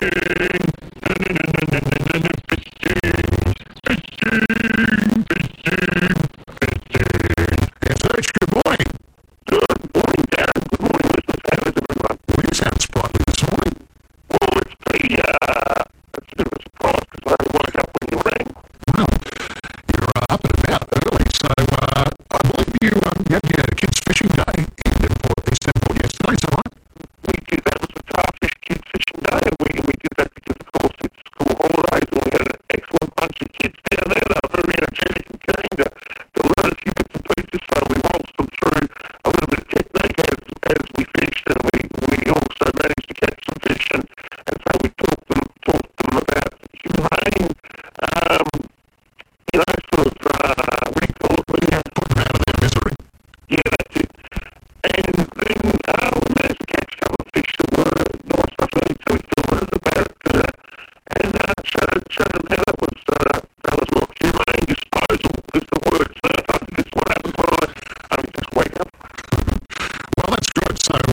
Yes, H, good morning. Good morning, Darren. Good morning, listeners. How is everyone? Well, you sound sprightly this morning. Well, it's a bit of a surprise because I only woke up when you rang. Well, you're up and about early, so I believe you had your kids' fishing day in Port East Airport yesterday, is that right? We did that. Was a Starfish Kids Fishing Day, and we did that because, of course, it's school holidays, and we had an excellent bunch of kids down there. They were very energetic and keen to learn a few bits and pieces, so we waltzed them through a little bit of technique as we fished, and we also managed to catch some fish, and so we talked to them about humane, sort of, what do you call it? Put them out of their misery. Yeah, that's it. And then we managed to catch a couple of fish that were nice enough so we still learned about it, and showed them how that was well, humane disposal is the word. So I think it's what happened when I just wake up. Well, that's good. So